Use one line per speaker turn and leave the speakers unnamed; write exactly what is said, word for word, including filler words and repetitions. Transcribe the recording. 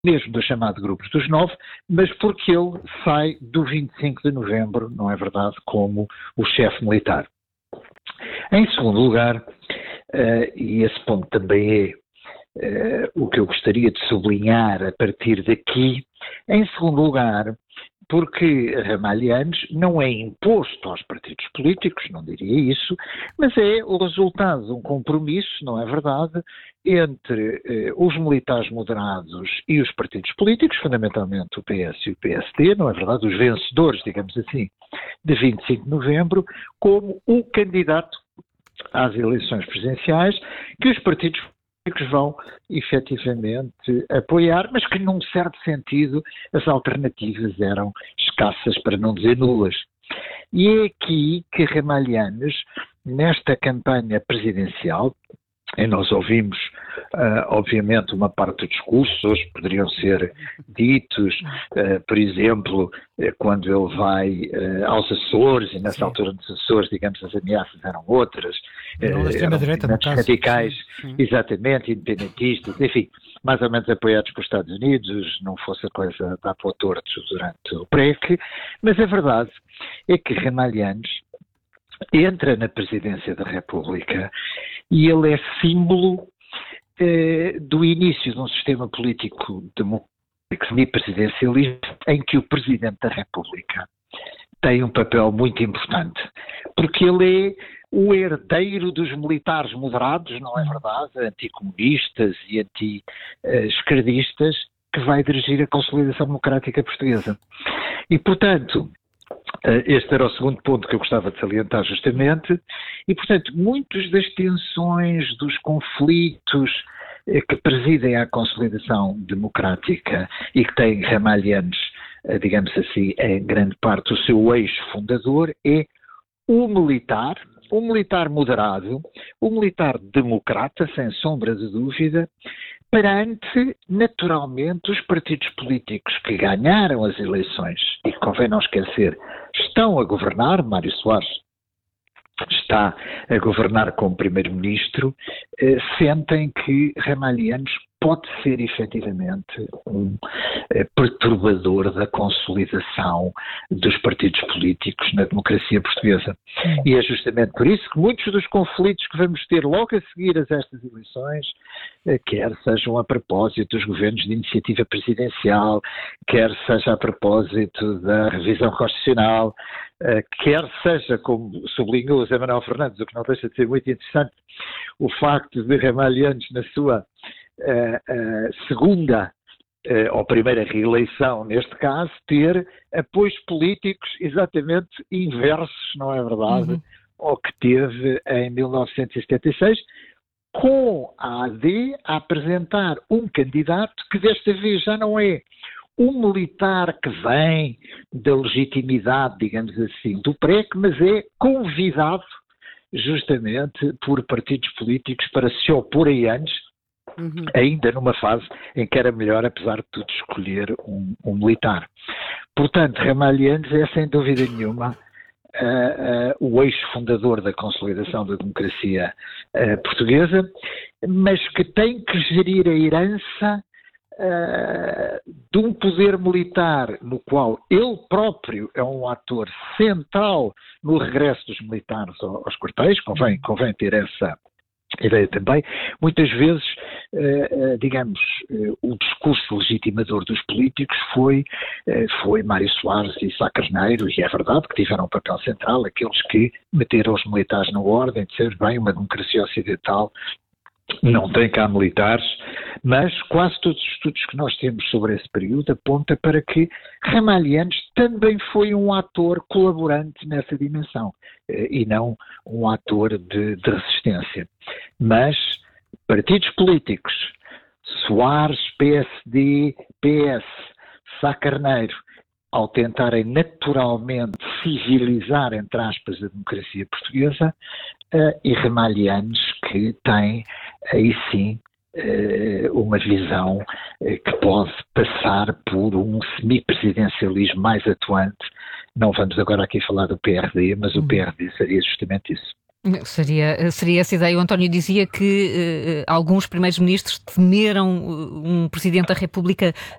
mesmo do chamado Grupo dos Nove, mas porque ele sai do vinte e cinco de novembro, não é verdade, como o chefe militar. Em segundo lugar, uh, e esse ponto também é uh, o que eu gostaria de sublinhar a partir daqui, em segundo lugar, porque Ramalhianes não é imposto aos partidos políticos, não diria isso, mas é o resultado de um compromisso, não é verdade, entre eh, os militares moderados e os partidos políticos, fundamentalmente o P S e o P S D, não é verdade, os vencedores, digamos assim, de vinte e cinco de novembro, como o candidato às eleições presidenciais que os partidos que vão efetivamente apoiar, mas que num certo sentido as alternativas eram escassas, para não dizer nulas. E é aqui que Ramalhianes, nesta campanha presidencial, e nós ouvimos, uh, obviamente, uma parte do discurso, hoje poderiam ser ditos, uh, por exemplo, uh, quando ele vai uh, aos Açores, e nessa Sim. altura dos Açores, digamos, as ameaças eram outras,
não, uh, eram
direita, radicais, Sim. exatamente, independentistas, enfim, mais ou menos apoiados pelos Estados Unidos, não fosse a coisa dar para o torto durante o P R E C, mas a verdade é que Ramalhianes entra na presidência da República e ele é símbolo eh, do início de um sistema político democrático semipresidencialista em que o Presidente da República tem um papel muito importante, porque ele é o herdeiro dos militares moderados, não é verdade, anticomunistas e anti-esquerdistas, que vai dirigir a consolidação democrática portuguesa. E, portanto, este era o segundo ponto que eu gostava de salientar justamente, e portanto muitas das tensões, dos conflitos que presidem à consolidação democrática e que têm Ramalhianes, digamos assim, em grande parte o seu eixo fundador, é o militar, o militar moderado, o militar democrata, sem sombra de dúvida, perante, naturalmente, os partidos políticos que ganharam as eleições e, convém não esquecer, estão a governar. Mário Soares está a governar como primeiro-ministro, eh, sentem que Ramalhianes pode ser efetivamente um eh, perturbador da consolidação dos partidos políticos na democracia portuguesa. Sim. E é justamente por isso que muitos dos conflitos que vamos ter logo a seguir a estas eleições, eh, quer sejam a propósito dos governos de iniciativa presidencial, quer seja a propósito da revisão constitucional, eh, quer seja, como sublinhou José Manuel Fernandes, o que não deixa de ser muito interessante, o facto de Ramalhianes, na sua Uh, uh, segunda uh, ou primeira reeleição, neste caso, ter apoios políticos exatamente inversos, não é verdade, uhum. ao que teve em mil novecentos e setenta e seis, com a A D a apresentar um candidato que desta vez já não é um militar que vem da legitimidade, digamos assim, do P R E C, mas é convidado justamente por partidos políticos para se oporem antes, Uhum. ainda numa fase em que era melhor, apesar de tudo, escolher um, um militar. Portanto, Ramalhianes é, sem dúvida nenhuma, uh, uh, o eixo fundador da consolidação da democracia uh, portuguesa, mas que tem que gerir a herança uh, de um poder militar no qual ele próprio é um ator central no regresso dos militares aos quartéis, convém, convém ter essa ideia também. Muitas vezes, eh, eh, digamos, eh, o discurso legitimador dos políticos foi, eh, foi Mário Soares e Sá Carneiro, e é verdade que tiveram um papel central, aqueles que meteram os militares na ordem, disseram, bem, uma democracia ocidental não tem cá militares, mas quase todos os estudos que nós temos sobre esse período apontam para que Ramalhianes também foi um ator colaborante nessa dimensão, e não um ator de, de resistência. Mas partidos políticos, Soares, P S D, P S, Sá Carneiro, ao tentarem naturalmente civilizar, entre aspas, a democracia portuguesa, uh, e Ramalhianes, que tem, aí sim, uh, uma visão uh, que pode passar por um semipresidencialismo mais atuante. Não vamos agora aqui falar do P R D, mas o P R D seria justamente isso.
Seria, seria essa ideia. O António dizia que uh, alguns primeiros-ministros temeram uh, um Presidente da República